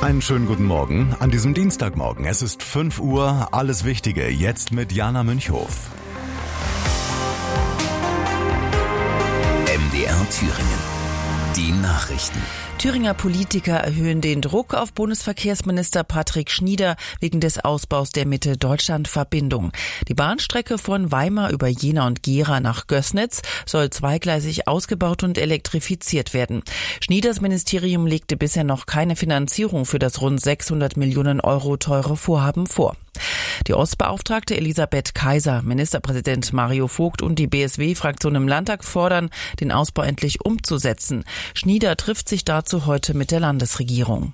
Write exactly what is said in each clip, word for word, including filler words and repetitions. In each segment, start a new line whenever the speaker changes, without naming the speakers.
Einen schönen guten Morgen an diesem Dienstagmorgen. Es ist fünf Uhr, alles Wichtige jetzt mit Jana Münchhof.
M D R Thüringen. Die Nachrichten.
Thüringer Politiker erhöhen den Druck auf Bundesverkehrsminister Patrick Schnieder wegen des Ausbaus der Mitte-Deutschland-Verbindung. Die Bahnstrecke von Weimar über Jena und Gera nach Gößnitz soll zweigleisig ausgebaut und elektrifiziert werden. Schnieders Ministerium legte bisher noch keine Finanzierung für das rund sechshundert Millionen Euro teure Vorhaben vor. Die Ostbeauftragte Elisabeth Kaiser, Ministerpräsident Mario Vogt und die B S W-Fraktion im Landtag fordern, den Ausbau endlich umzusetzen. Schnieder trifft sich dazu heute mit der Landesregierung.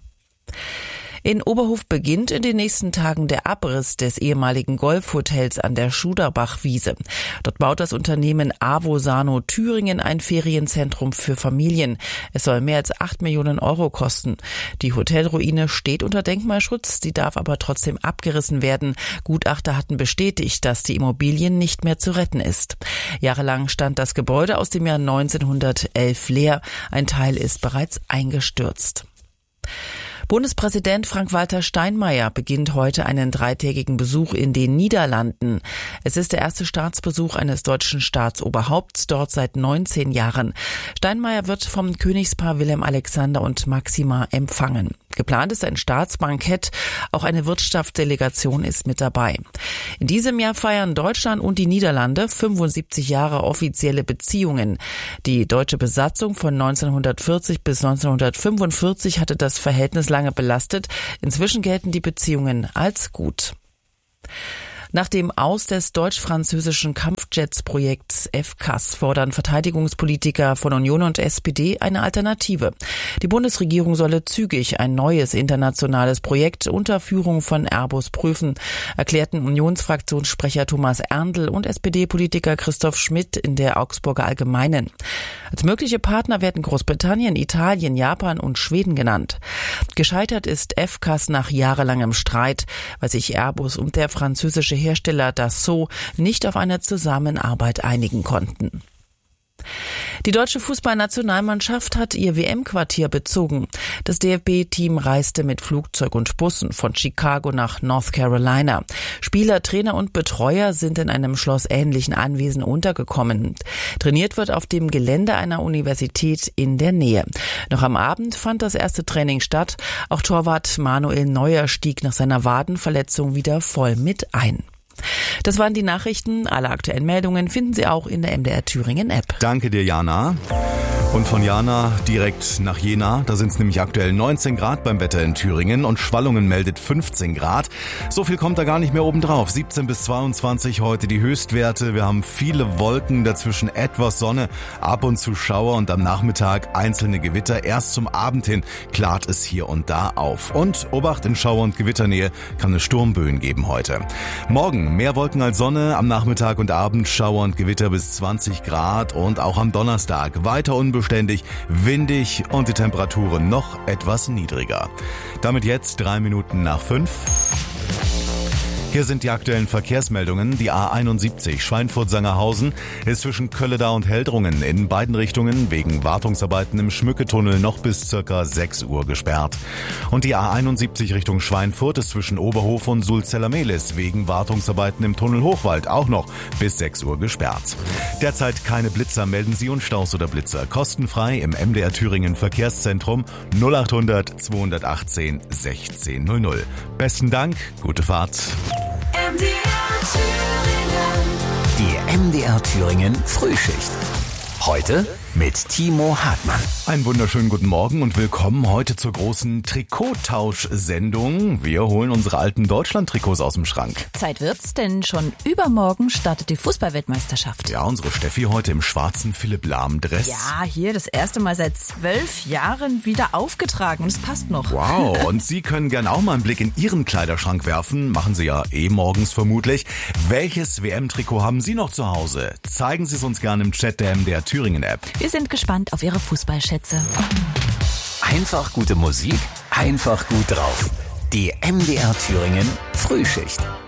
In Oberhof beginnt in den nächsten Tagen der Abriss des ehemaligen Golfhotels an der Schuderbachwiese. Dort baut das Unternehmen Avosano Thüringen ein Ferienzentrum für Familien. Es soll mehr als acht Millionen Euro kosten. Die Hotelruine steht unter Denkmalschutz, sie darf aber trotzdem abgerissen werden. Gutachter hatten bestätigt, dass die Immobilie nicht mehr zu retten ist. Jahrelang stand das Gebäude aus dem Jahr neunzehnhundertelf leer. Ein Teil ist bereits eingestürzt. Bundespräsident Frank-Walter Steinmeier beginnt heute einen dreitägigen Besuch in den Niederlanden. Es ist der erste Staatsbesuch eines deutschen Staatsoberhaupts, dort seit neunzehn Jahren. Steinmeier wird vom Königspaar Willem Alexander und Maxima empfangen. Geplant ist ein Staatsbankett, auch eine Wirtschaftsdelegation ist mit dabei. In diesem Jahr feiern Deutschland und die Niederlande fünfundsiebzig Jahre offizielle Beziehungen. Die deutsche Besatzung von neunzehnhundertvierzig bis neunzehnhundertfünfundvierzig hatte das Verhältnis lange belastet. Inzwischen gelten die Beziehungen als gut. Nach dem Aus des deutsch-französischen Kampfjets-Projekts F C A S fordern Verteidigungspolitiker von Union und S P D eine Alternative. Die Bundesregierung solle zügig ein neues internationales Projekt unter Führung von Airbus prüfen, erklärten Unionsfraktionssprecher Thomas Erndl und S P D-Politiker Christoph Schmidt in der Augsburger Allgemeinen. Als mögliche Partner werden Großbritannien, Italien, Japan und Schweden genannt. Gescheitert ist F C A S nach jahrelangem Streit, weil sich Airbus und der französische Hersteller Dassault nicht auf eine Zusammenarbeit einigen konnten. Die deutsche Fußballnationalmannschaft hat ihr W M-Quartier bezogen. Das D F B-Team reiste mit Flugzeug und Bussen von Chicago nach North Carolina. Spieler, Trainer und Betreuer sind in einem schlossähnlichen Anwesen untergekommen. Trainiert wird auf dem Gelände einer Universität in der Nähe. Noch am Abend fand das erste Training statt. Auch Torwart Manuel Neuer stieg nach seiner Wadenverletzung wieder voll mit ein. Das waren die Nachrichten. Alle aktuellen Meldungen finden Sie auch in der M D R Thüringen App.
Danke dir, Jana. Und von Jana direkt nach Jena. Da sind es nämlich aktuell neunzehn Grad beim Wetter in Thüringen und Schwallungen meldet fünfzehn Grad. So viel kommt da gar nicht mehr obendrauf. siebzehn bis zweiundzwanzig heute die Höchstwerte. Wir haben viele Wolken, dazwischen etwas Sonne, ab und zu Schauer und am Nachmittag einzelne Gewitter. Erst zum Abend hin klart es hier und da auf. Und Obacht, in Schauer- und Gewitternähe kann es Sturmböen geben heute. Morgen mehr Wolken als Sonne, am Nachmittag und Abend Schauer und Gewitter bis zwanzig Grad und auch am Donnerstag weiter unbeständig, windig und die Temperaturen noch etwas niedriger. Damit jetzt drei Minuten nach fünf. Hier sind die aktuellen Verkehrsmeldungen. Die A einundsiebzig Schweinfurt-Sangerhausen ist zwischen Kölledau und Heldrungen in beiden Richtungen wegen Wartungsarbeiten im Schmücketunnel noch bis circa sechs Uhr gesperrt. Und die A einundsiebzig Richtung Schweinfurt ist zwischen Oberhof und Sulzeller-Mehlis wegen Wartungsarbeiten im Tunnel Hochwald auch noch bis sechs Uhr gesperrt. Derzeit keine Blitzer, melden Sie uns Staus oder Blitzer kostenfrei im M D R Thüringen Verkehrszentrum null achthundert zweihundertachtzehn sechzehn null null. Besten Dank, gute Fahrt.
M D R Thüringen. Die M D R Thüringen Frühschicht. Heute mit Timo Hartmann.
Einen wunderschönen guten Morgen und willkommen heute zur großen Trikottausch-Sendung. Wir holen unsere alten Deutschland-Trikots aus dem Schrank.
Zeit wird's, denn schon übermorgen startet die Fußball-Weltmeisterschaft.
Ja, unsere Steffi heute im schwarzen Philipp-Lahm-Dress.
Ja, hier das erste Mal seit zwölf Jahren wieder aufgetragen. Und es passt noch.
Wow, und Sie können gerne auch mal einen Blick in Ihren Kleiderschrank werfen. Machen Sie ja eh morgens vermutlich. Welches W M-Trikot haben Sie noch zu Hause? Zeigen Sie es uns gerne im Chat der M D R Thüringen-App.
Wir sind gespannt auf Ihre Fußballschätze.
Einfach gute Musik, einfach gut drauf. Die M D R Thüringen Frühschicht.